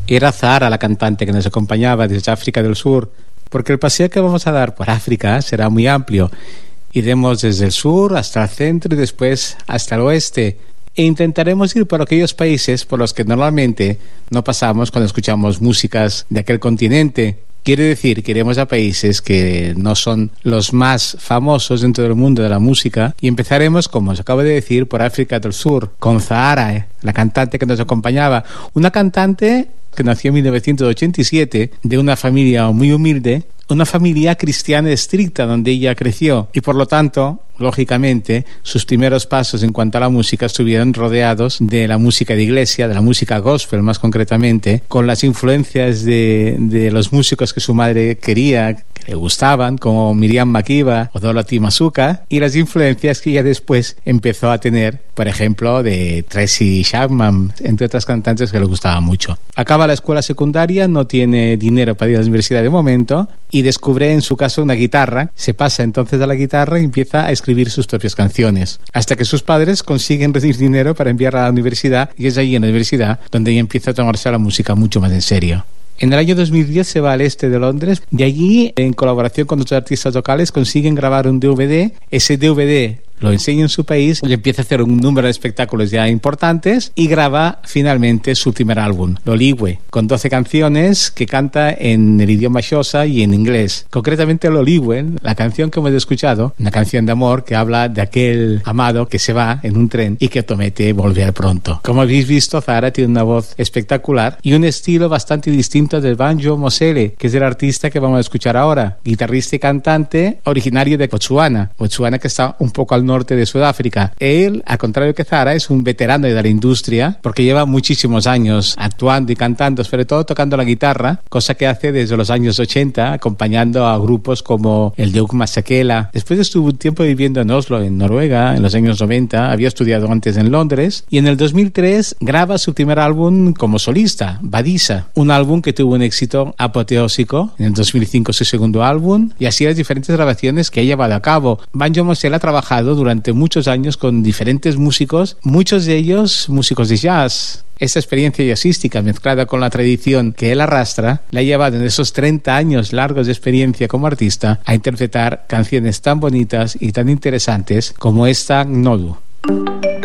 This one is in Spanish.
Era Zahara la cantante que nos acompañaba desde África del Sur, porque el paseo que vamos a dar por África será muy amplio. Iremos desde el sur hasta el centro y después hasta el oeste, e intentaremos ir por aquellos países por los que normalmente no pasamos cuando escuchamos músicas de aquel continente. Quiere decir que iremos a países que no son los más famosos dentro del mundo de la música, y empezaremos, como os acabo de decir, por África del Sur, con Zahara, la cantante que nos acompañaba. Una cantante que nació en 1987 de una familia muy humilde, una familia cristiana estricta donde ella creció, y por lo tanto, lógicamente, sus primeros pasos en cuanto a la música estuvieron rodeados de la música de iglesia, de la música gospel más concretamente, con las influencias de los músicos que su madre quería, que le gustaban, como Miriam Makeba o Dorothy Masuka, y las influencias que ella después empezó a tener, por ejemplo, de Tracy Chapman, entre otras cantantes que le gustaban mucho. Acaba la escuela secundaria, no tiene dinero para ir a la universidad de momento, y descubre en su caso una guitarra. Se pasa entonces a la guitarra y empieza a escribir sus propias canciones, hasta que sus padres consiguen recibir dinero para enviarla a la universidad, y es allí en la universidad donde ella empieza a tomarse la música mucho más en serio. En el año 2010 se va al este de Londres, de allí, en colaboración con otros artistas locales, consiguen grabar un DVD. Ese DVD lo enseña en su país y empieza a hacer un número de espectáculos ya importantes, y graba finalmente su primer álbum, Loliwe, con 12 canciones que canta en el idioma Xhosa y en inglés. Concretamente Loliwe, la canción que hemos escuchado, una canción de amor que habla de aquel amado que se va en un tren y que promete volver pronto. Como habéis visto, Zahara tiene una voz espectacular y un estilo bastante distinto del Banjo Mosele, que es el artista que vamos a escuchar ahora, guitarrista y cantante originario de Botswana, que está un poco al norte de Sudáfrica. Él, al contrario que Zahara, es un veterano de la industria porque lleva muchísimos años actuando y cantando, sobre todo tocando la guitarra, cosa que hace desde los años 80, acompañando a grupos como el Deuk Masekela. Después estuvo un tiempo viviendo en Oslo, en Noruega, en los años 90, había estudiado antes en Londres, y en el 2003 graba su primer álbum como solista, Badisa, un álbum que tuvo un éxito apoteósico. En el 2005 su segundo álbum, y así las diferentes grabaciones que ha llevado a cabo. Banjo Mosele ha trabajado durante muchos años con diferentes músicos, muchos de ellos músicos de jazz. Esa experiencia jazzística mezclada con la tradición que él arrastra le ha llevado en esos 30 años largos de experiencia como artista a interpretar canciones tan bonitas y tan interesantes como esta Nodu.